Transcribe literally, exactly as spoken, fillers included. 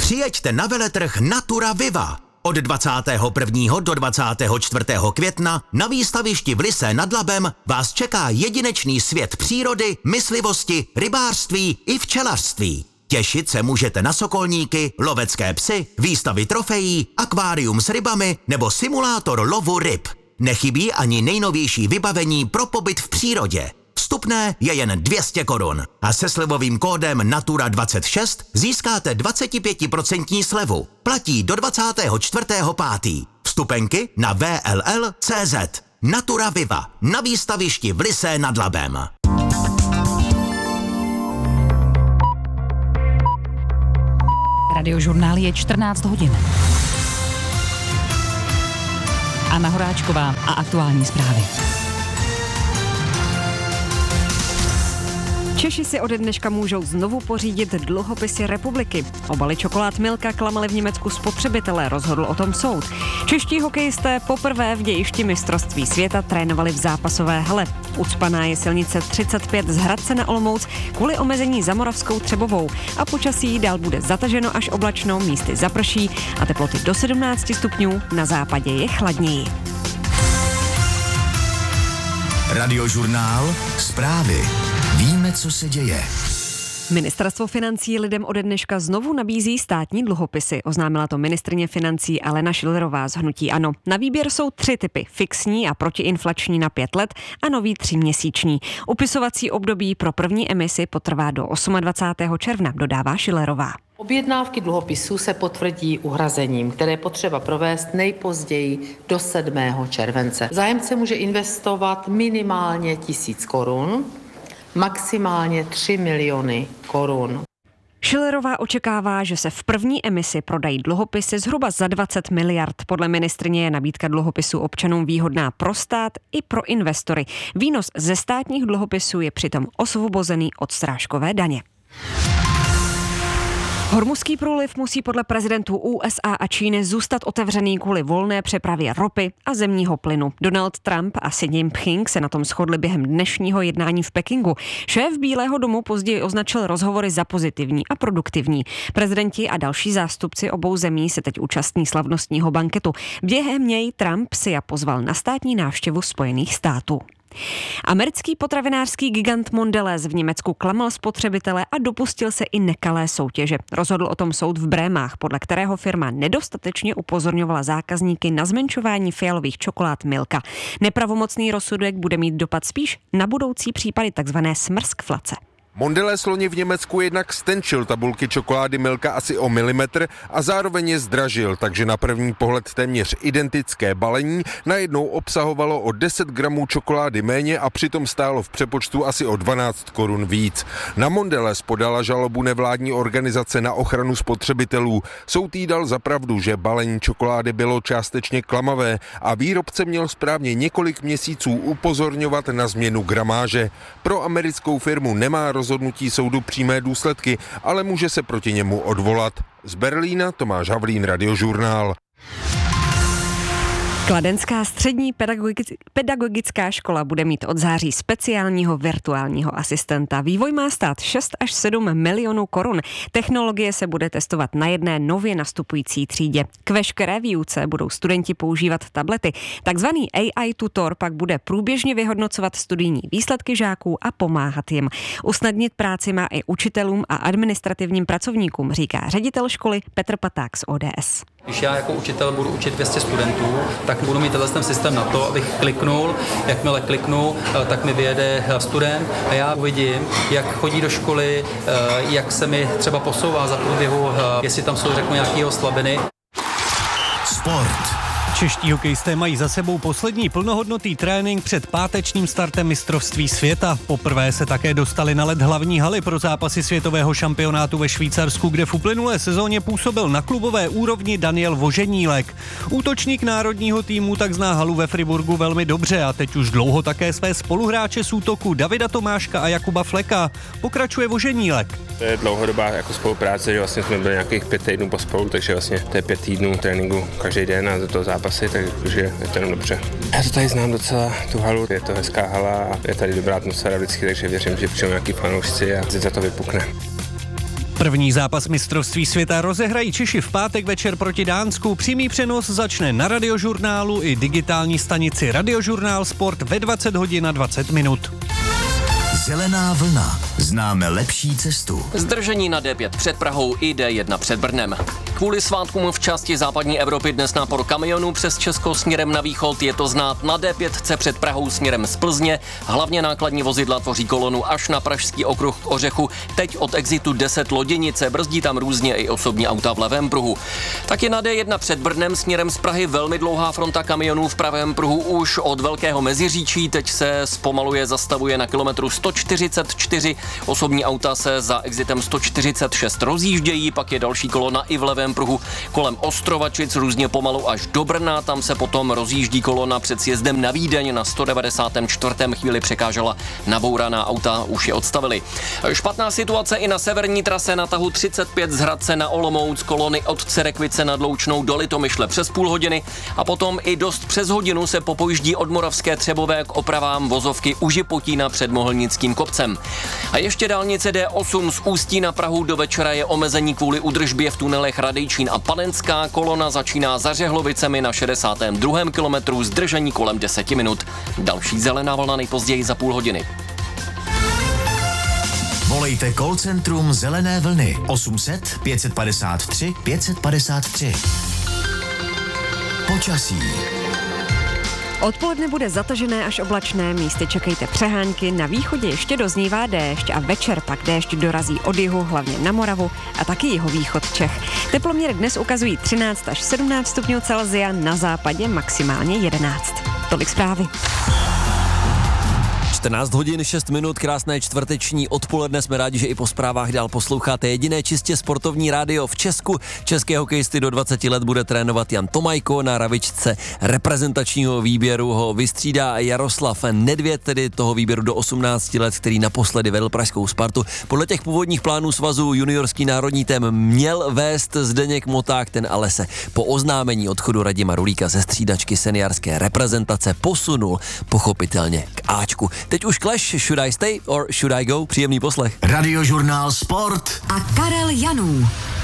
Přijeďte na veletrh Natura Viva. Od dvacátého prvního do dvacátého čtvrtého května na výstavišti v Lysé nad Labem vás čeká jedinečný svět přírody, myslivosti, rybářství i včelařství. Těšit se můžete na sokolníky, lovecké psy, výstavy trofejí, akvárium s rybami nebo simulátor lovu ryb. Nechybí ani nejnovější vybavení pro pobyt v přírodě. Vstupné je jen dvě stě korun a se slevovým kódem Natura dvacet šest získáte dvacet pět procent slevu. Platí do dvacátého čtvrtého pátého Vstupenky na w l l tečka c z. Natura Viva na výstavišti v Lysé nad Labem. Radiožurnál je čtrnáct hodin. Anna Horáčková a aktuální zprávy. Češi si ode dneška můžou znovu pořídit dluhopisy republiky. Obaly čokolád Milka klamaly v Německu spotřebitele, rozhodl o tom soud. Čeští hokejisté poprvé v dějišti mistrovství světa trénovali v zápasové hale. Ucpaná je silnice třicet pět z Hradce na Olomouc kvůli omezení za Moravskou Třebovou a počasí dál bude zataženo až oblačno, místy zaprší a teploty do sedmnáct stupňů, na západě je chladněji. Radiožurnál, zprávy. Víme, co se děje. Ministerstvo financí lidem ode dneška znovu nabízí státní dluhopisy. Oznámila to ministryně financí Alena Schillerová z hnutí ANO. Na výběr jsou tři typy. Fixní a protiinflační na pět let a nový tříměsíční. Upisovací období pro první emisi potrvá do dvacátého osmého června, dodává Schillerová. Objednávky dluhopisů se potvrdí uhrazením, které je potřeba provést nejpozději do sedmého července. Zájemce může investovat minimálně tisíc korun, maximálně tři miliony korun. Schillerová očekává, že se v první emisi prodají dluhopisy zhruba za dvacet miliard. Podle ministryně je nabídka dluhopisů občanům výhodná pro stát i pro investory. Výnos ze státních dluhopisů je přitom osvobozený od srážkové daně. Hormuzský průliv musí podle prezidentů U S A a Číny zůstat otevřený kvůli volné přepravě ropy a zemního plynu. Donald Trump a Xi Jinping se na tom shodli během dnešního jednání v Pekingu. Šéf Bílého domu později označil rozhovory za pozitivní a produktivní. Prezidenti a další zástupci obou zemí se teď účastní slavnostního banketu. Během něj Trump si a pozval na státní návštěvu Spojených států. Americký potravinářský gigant Mondelez v Německu klamal spotřebitele a dopustil se i nekalé soutěže. Rozhodl o tom soud v Brémách, podle kterého firma nedostatečně upozorňovala zákazníky na zmenšování fialových čokolád Milka. Nepravomocný rozsudek bude mít dopad spíš na budoucí případy takzvané smrskflace. Mondelez loni v Německu jednak stenčil tabulky čokolády Milka asi o milimetr a zároveň je zdražil, takže na první pohled téměř identické balení najednou obsahovalo o deset gramů čokolády méně a přitom stálo v přepočtu asi o dvanáct korun víc. Na Mondelez podala žalobu nevládní organizace na ochranu spotřebitelů. Soud jí dal za pravdu, že balení čokolády bylo částečně klamavé a výrobce měl správně několik měsíců upozorňovat na změnu gramáže. Pro americkou firmu nemá rozhodnutí soudu přímé důsledky, ale může se proti němu odvolat. Z Berlína Tomáš Havlín, Radiožurnál. Kladenská střední pedagogická škola bude mít od září speciálního virtuálního asistenta. Vývoj má stát šest až sedm milionů korun. Technologie se bude testovat na jedné nově nastupující třídě. K veškeré výuce budou studenti používat tablety. Takzvaný A I tutor pak bude průběžně vyhodnocovat studijní výsledky žáků a pomáhat jim. Usnadnit práci má i učitelům a administrativním pracovníkům, říká ředitel školy Petr Paták z O D S. Když já jako učitel budu učit dvě stě studentů, tak budu mít tenhle systém na to, abych kliknul, jakmile kliknu, tak mi vyjede student a já uvidím, jak chodí do školy, jak se mi třeba posouvá za průběhu, jestli tam jsou, řeknu, nějaké slabiny. Sport. Čeští hokejisté mají za sebou poslední plnohodnotný trénink před pátečním startem mistrovství světa. Poprvé se také dostali na led hlavní haly pro zápasy světového šampionátu ve Švýcarsku, kde v uplynulé sezóně působil na klubové úrovni Daniel Voženílek. Útočník národního týmu tak zná halu ve Friburgu velmi dobře a teď už dlouho také své spoluhráče z útoku Davida Tomáška a Jakuba Fleka. Pokračuje Voženílek. To je dlouhodobá jako spolupráce, že vlastně jsme byli nějakých pět týdnů pospolu, takže vlastně to je pět týdnů tréninku každý den a do toho zápasy, takže je to jenom dobře. Já to tady znám docela, tu halu, je to hezká hala a je tady dobrá atmosféra vždycky, takže věřím, že přijde nějaký fanoušci a za to vypukne. První zápas mistrovství světa rozehrají Češi v pátek večer proti Dánsku. Přímý přenos začne na Radiožurnálu i digitální stanici Radiožurnál Sport ve dvacet hodin a dvacet minut. Zelená vlna. Známe lepší cestu. Zdržení na D pět před Prahou i D jedna před Brnem. Kvůli svátkům v části západní Evropy dnes nápor kamionů přes Česko směrem na východ, je to znát na D pět před Prahou směrem z Plzně. Hlavně nákladní vozidla tvoří kolonu až na pražský okruh k Ořechu. Teď od exitu deset Loděnice, brzdí tam různě i osobní auta v levém pruhu. Taky na D jedna před Brnem směrem z Prahy velmi dlouhá fronta kamionů v pravém pruhu už od Velkého Meziříčí. Teď se zpomaluje, zastavuje na kilometru sto čtyřicet čtyři. Osobní auta se za exitem sto čtyřicet šest rozjíždějí, pak je další kolona i v levém pruhu kolem Ostrovačic různě pomalu až do Brna, tam se potom rozjíždí kolona před sjezdem na Vídeň na sto devadesát čtyři. chvíli překážela nabouraná auta, už je odstavili. Špatná situace i na severní trase na tahu třicet pět z Hradce na Olomouc, kolony od Cerekvice nad Loučnou do Litomyšle přes půl hodiny a potom i dost přes hodinu se popojíždí od Moravské Třebové k opravám vozovky u Žipotína před Mohelnickým kopcem. A ještě dálnice D osm z Ústí na Prahu do večera je omezení kvůli údržbě v tunelech Radejčín a Panenská. Kolona začíná za Řehlovicemi na šedesátém druhém kilometru, zdržení kolem deset minut. Další zelená vlna nejpozději za půl hodiny. Volejte call centrum Zelené vlny osm set pět padesát tři pět padesát tři. Počasí. Odpoledne bude zatažené až oblačné, místy čekejte přehánky, na východě ještě doznívá déšť a večer pak déšť dorazí od jihu, hlavně na Moravu a taky jihovýchod Čech. Teploměry dnes ukazují třináct až sedmnáct stupňů Celsia, na západě maximálně jedenáct. Tolik zprávy. čtrnáct hodin šest minut, krásné čtvrteční odpoledne, jsme rádi, že i po zprávách dál posloucháte jediné čistě sportovní rádio v Česku. České hokejisty do dvaceti let bude trénovat Jan Tomajko, na lavičce reprezentačního výběru ho vystřídá Jaroslav Nedvěd, tedy toho výběru do osmnácti let, který naposledy vedl pražskou Spartu. Podle těch původních plánů svazu juniorský národní tým měl vést Zdeněk Moták, ten ale se po oznámení odchodu Radima Rulíka ze střídačky seniorské reprezentace posunul pochopitelně k Ačku. Teď už Clash, Should I Stay or Should I Go? Příjemný poslech. Radiožurnál Sport a Karel Janů.